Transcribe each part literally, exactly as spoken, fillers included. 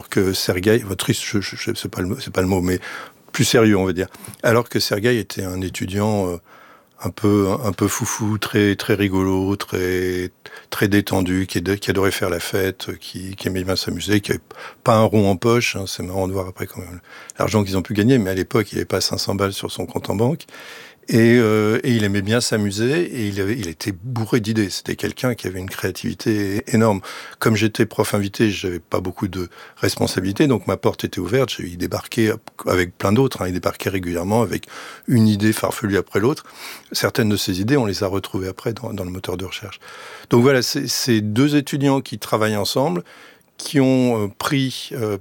que Sergueï, enfin, triste, je, je, je, c'est pas le mot, c'est pas le mot, mais plus sérieux, on va dire. Alors que Sergueï était un étudiant euh, un peu, un peu foufou, très, très rigolo, très, très détendu, qui, qui adorait faire la fête, qui, qui aimait bien s'amuser, qui avait pas un rond en poche. Hein, c'est marrant de voir après quand même l'argent qu'ils ont pu gagner, mais à l'époque, il n'avait pas cinq cents balles sur son compte en banque. Et, euh, et il aimait bien s'amuser et il, avait, il était bourré d'idées. C'était quelqu'un qui avait une créativité énorme. Comme j'étais prof invité, j'avais pas beaucoup de responsabilités, donc ma porte était ouverte. Il débarquait avec plein d'autres. Hein, il débarquait régulièrement avec une idée farfelue après l'autre. Certaines de ces idées, on les a retrouvées après dans, dans le moteur de recherche. Donc voilà, c'est, c'est deux étudiants qui travaillent ensemble, qui ont euh, pris... Euh,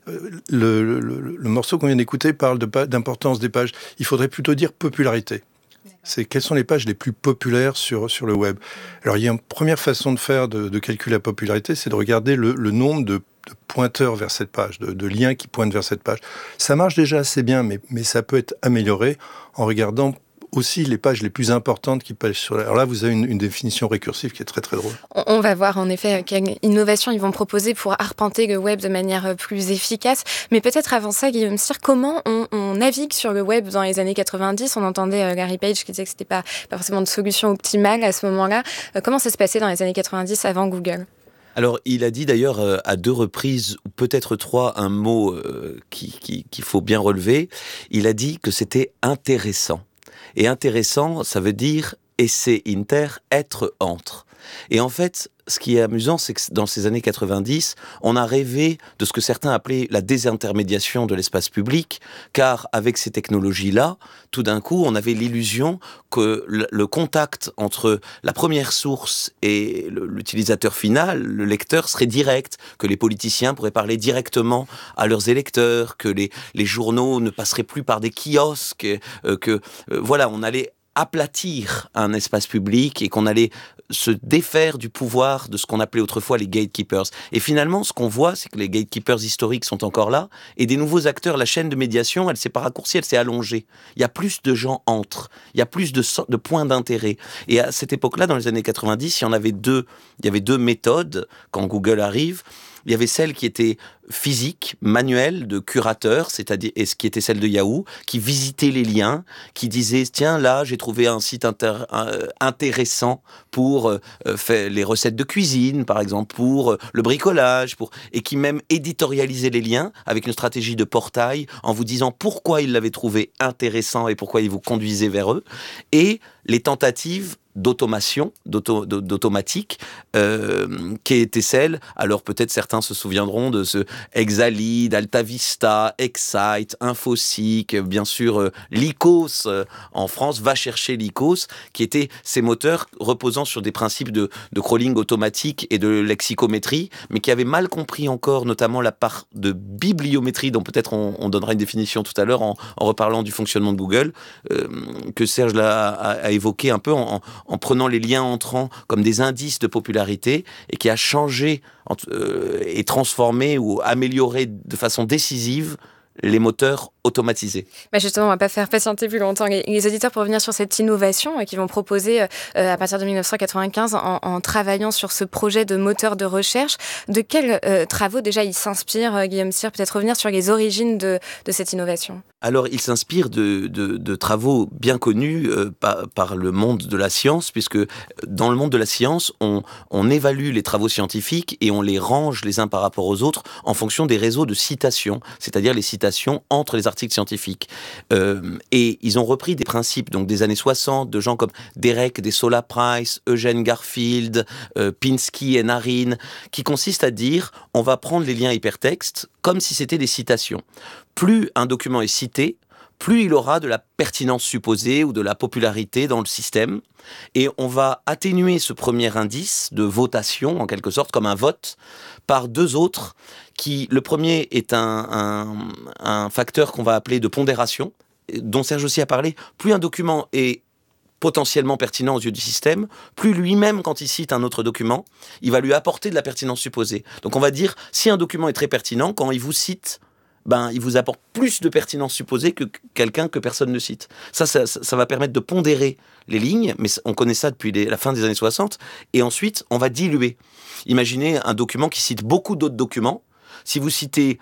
Le, le, le morceau qu'on vient d'écouter parle de, d'importance des pages. Il faudrait plutôt dire popularité. C'est quelles sont les pages les plus populaires sur, sur le web. Alors, il y a une première façon de faire, de, de calculer la popularité, c'est de regarder le, le nombre de, de pointeurs vers cette page, de, de liens qui pointent vers cette page. Ça marche déjà assez bien, mais, mais ça peut être amélioré en regardant aussi les pages les plus importantes qui pêchent sur la... Alors là, vous avez une, une définition récursive qui est très très drôle. On va voir en effet quelle innovation ils vont proposer pour arpenter le web de manière plus efficace. Mais peut-être avant ça, Guillaume Cyr, comment on, on navigue sur le web dans les années quatre-vingt-dix ? On entendait euh, Larry Page qui disait que c'était pas, pas forcément de solution optimale à ce moment-là. Euh, comment ça se passait dans les années quatre-vingt-dix avant Google ? Alors, il a dit d'ailleurs euh, à deux reprises, ou peut-être trois, un mot euh, qui, qui, qu'il faut bien relever. Il a dit que c'était intéressant. Et intéressant, ça veut dire esse inter, être entre. Et en fait, ce qui est amusant, c'est que dans ces années quatre-vingt-dix, on a rêvé de ce que certains appelaient la désintermédiation de l'espace public, car avec ces technologies-là, tout d'un coup, on avait l'illusion que le contact entre la première source et l'utilisateur final, le lecteur, serait direct, que les politiciens pourraient parler directement à leurs électeurs, que les, les journaux ne passeraient plus par des kiosques, euh, que euh, voilà, on allait aplatir un espace public et qu'on allait se défaire du pouvoir de ce qu'on appelait autrefois les gatekeepers. Et finalement, ce qu'on voit, c'est que les gatekeepers historiques sont encore là et des nouveaux acteurs, la chaîne de médiation, elle s'est pas raccourcie, elle s'est allongée. Il y a plus de gens entre, il y a plus de, so- de points d'intérêt. Et à cette époque-là, dans les années quatre-vingt-dix, il y en avait deux, il y avait deux méthodes quand Google arrive. Il y avait celle qui était physique, manuelle, de curateur, c'est-à-dire, et ce qui était celle de Yahoo, qui visitait les liens, qui disait, tiens, là, j'ai trouvé un site inter- euh, intéressant pour euh, faire les recettes de cuisine, par exemple, pour euh, le bricolage, pour... et qui même éditorialisait les liens avec une stratégie de portail en vous disant pourquoi il l'avait trouvé intéressant et pourquoi il vous conduisait vers eux. Et les tentatives d'automation, d'auto, d'automatique, euh, qui était celle, alors peut-être certains se souviendront de ce Exalead, AltaVista, Excite, Infoseek, bien sûr euh, Lycos euh, en France, va chercher Lycos, qui étaient ces moteurs reposant sur des principes de, de crawling automatique et de lexicométrie, mais qui avaient mal compris encore notamment la part de bibliométrie, dont peut-être on, on donnera une définition tout à l'heure en, en reparlant du fonctionnement de Google, euh, que Serge l'a, a, a évoqué un peu en, en en prenant les liens entrants comme des indices de popularité et qui a changé euh, et transformé ou amélioré de façon décisive les moteurs automatisés. Bah justement, on ne va pas faire patienter plus longtemps les, les auditeurs pour revenir sur cette innovation euh, qu'ils vont proposer euh, à partir de dix-neuf cent quatre-vingt-quinze en, en travaillant sur ce projet de moteur de recherche. De quels euh, travaux déjà ils s'inspirent, euh, Guillaume Cyr ? Peut-être revenir sur les origines de, de cette innovation. Alors, il s'inspire de, de, de travaux bien connus euh, par, par le monde de la science, puisque dans le monde de la science, on, on évalue les travaux scientifiques et on les range les uns par rapport aux autres en fonction des réseaux de citations, c'est-à-dire les citations entre les articles scientifiques. Euh, et ils ont repris des principes donc des années soixante, de gens comme Derek Dessola Price, Eugene Garfield, euh, Pinsky et Narine, qui consistent à dire on va prendre les liens hypertextes comme si c'était des citations. Plus un document est cité, plus il aura de la pertinence supposée ou de la popularité dans le système. Et on va atténuer ce premier indice de votation, en quelque sorte, comme un vote, par deux autres, qui, le premier est un, un, un facteur qu'on va appeler de pondération, dont Serge aussi a parlé. Plus un document est potentiellement pertinent aux yeux du système, plus lui-même, quand il cite un autre document, il va lui apporter de la pertinence supposée. Donc on va dire, si un document est très pertinent, quand il vous cite, ben, il vous apporte plus de pertinence supposée que quelqu'un que personne ne cite. Ça, ça, ça va permettre de pondérer les lignes, mais on connaît ça depuis les, la fin des années soixante, et ensuite, on va diluer. Imaginez un document qui cite beaucoup d'autres documents. Si vous citez